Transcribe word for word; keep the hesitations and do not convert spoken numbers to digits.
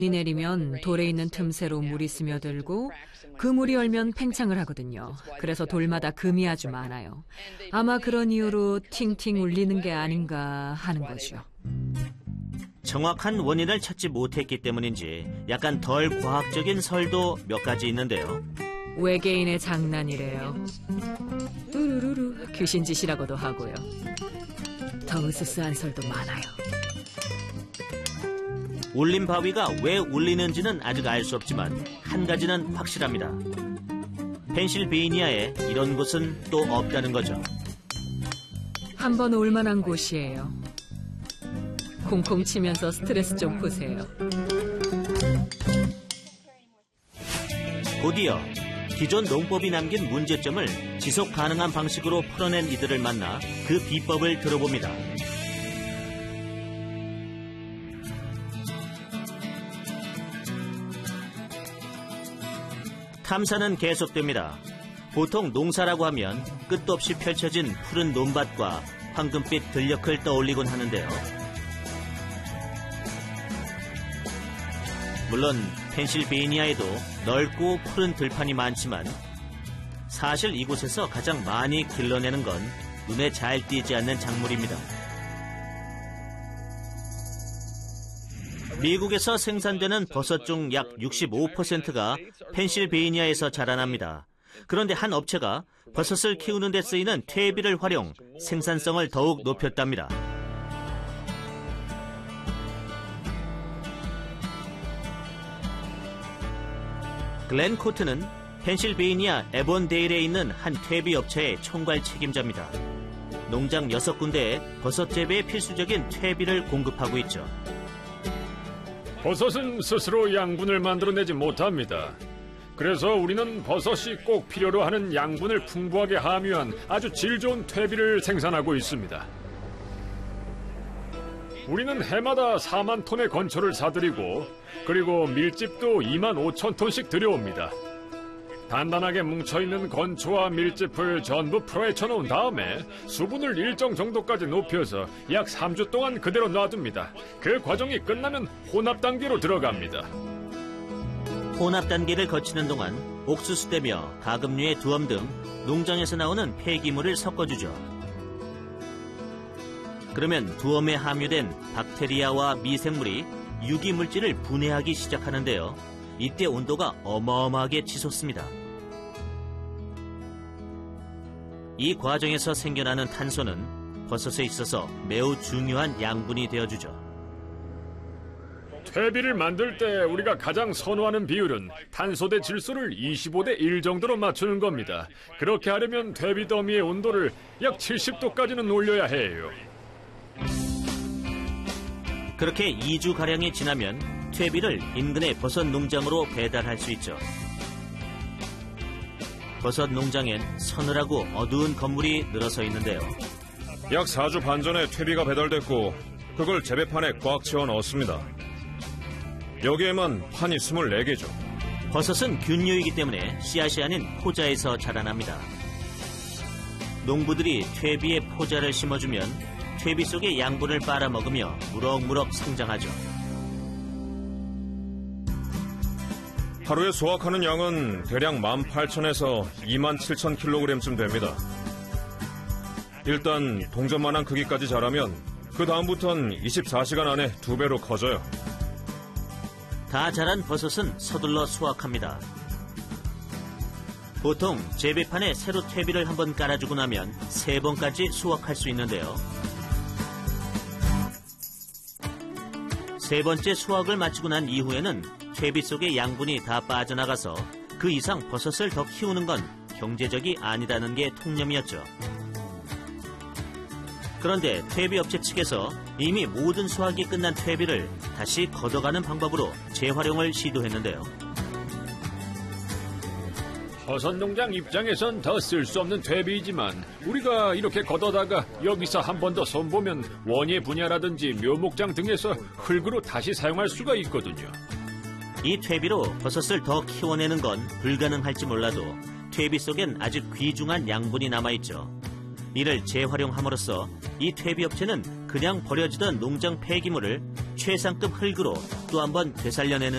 비 내리면 돌에 있는 틈새로 물이 스며들고 그 물이 얼면 팽창을 하거든요. 그래서 돌마다 금이 아주 많아요. 아마 그런 이유로 팅팅 울리는 게 아닌가 하는 거죠. 정확한 원인을 찾지 못했기 때문인지 약간 덜 과학적인 설도 몇 가지 있는데요. 외계인의 장난이래요. 우르르르 귀신짓이라고도 하고요. 더 으스스한 설도 많아요. 울림 바위가 왜 울리는지는 아직 알 수 없지만 한 가지는 확실합니다. 펜실베이니아에 이런 곳은 또 없다는 거죠. 한번 올만한 곳이에요. 콩콩 치면서 스트레스 좀 푸세요. 곧이어 기존 농법이 남긴 문제점을 지속 가능한 방식으로 풀어낸 이들을 만나 그 비법을 들어봅니다. 탐사는 계속됩니다. 보통 농사라고 하면 끝도 없이 펼쳐진 푸른 논밭과 황금빛 들녘을 떠올리곤 하는데요. 물론 펜실베이니아에도 넓고 푸른 들판이 많지만 사실 이곳에서 가장 많이 길러내는 건 눈에 잘 띄지 않는 작물입니다. 미국에서 생산되는 버섯 중 약 육십오 퍼센트가 펜실베이니아에서 자라납니다. 그런데 한 업체가 버섯을 키우는 데 쓰이는 퇴비를 활용, 생산성을 더욱 높였답니다. 글렌 코트는 펜실베이니아 에본데일에 있는 한 퇴비 업체의 총괄 책임자입니다. 농장 여섯 군데에 버섯 재배에 필수적인 퇴비를 공급하고 있죠. 버섯은 스스로 양분을 만들어내지 못합니다. 그래서 우리는 버섯이 꼭 필요로 하는 양분을 풍부하게 함유한 아주 질 좋은 퇴비를 생산하고 있습니다. 우리는 해마다 사만 톤의 건초를 사들이고 그리고 밀집도 이만 오천 톤씩 들여옵니다. 단단하게 뭉쳐있는 건초와 밀집을 전부 풀어헤쳐 놓은 다음에 수분을 일정 정도까지 높여서 약 삼 주 동안 그대로 놔둡니다. 그 과정이 끝나면 혼합 단계로 들어갑니다. 혼합 단계를 거치는 동안 옥수수대며 가금류의 두엄 등 농장에서 나오는 폐기물을 섞어주죠. 그러면 두엄에 함유된 박테리아와 미생물이 유기물질을 분해하기 시작하는데요. 이때 온도가 어마어마하게 치솟습니다. 이 과정에서 생겨나는 탄소는 버섯에 있어서 매우 중요한 양분이 되어주죠. 퇴비를 만들 때 우리가 가장 선호하는 비율은 탄소 대 질소를 이십오 대 일 정도로 맞추는 겁니다. 그렇게 하려면 퇴비 더미의 온도를 약 칠십 도까지는 올려야 해요. 그렇게 이 주가량이 지나면 퇴비를 인근의 버섯 농장으로 배달할 수 있죠. 버섯 농장엔 서늘하고 어두운 건물이 늘어서 있는데요. 약 사 주 반 전에 퇴비가 배달됐고 그걸 재배판에 꽉 채워 넣었습니다. 여기에만 판이 스물네 개죠. 버섯은 균류이기 때문에 씨앗이 아닌 포자에서 자라납니다. 농부들이 퇴비에 포자를 심어주면 퇴비 속의 양분을 빨아먹으며 무럭무럭 성장하죠. 하루에 수확하는 양은 대략 만 팔천에서 이만 칠천 킬로그램쯤 됩니다. 일단 동전만한 크기까지 자라면 그 다음부턴 이십사 시간 안에 두 배로 커져요. 다 자란 버섯은 서둘러 수확합니다. 보통 재배판에 새로 퇴비를 한번 깔아주고 나면 세 번까지 수확할 수 있는데요. 세 번째 수확을 마치고 난 이후에는 퇴비 속의 양분이 다 빠져나가서 그 이상 버섯을 더 키우는 건 경제적이 아니라는 게 통념이었죠. 그런데 퇴비 업체 측에서 이미 모든 수확이 끝난 퇴비를 다시 걷어가는 방법으로 재활용을 시도했는데요. 버섯 농장 입장에선 더 쓸 수 없는 퇴비이지만 우리가 이렇게 걷어다가 여기서 한 번 더 손보면 원예 분야라든지 묘목장 등에서 흙으로 다시 사용할 수가 있거든요. 이 퇴비로 버섯을 더 키워내는 건 불가능할지 몰라도 퇴비 속엔 아주 귀중한 양분이 남아있죠. 이를 재활용함으로써 이 퇴비 업체는 그냥 버려지던 농장 폐기물을 최상급 흙으로 또 한 번 되살려내는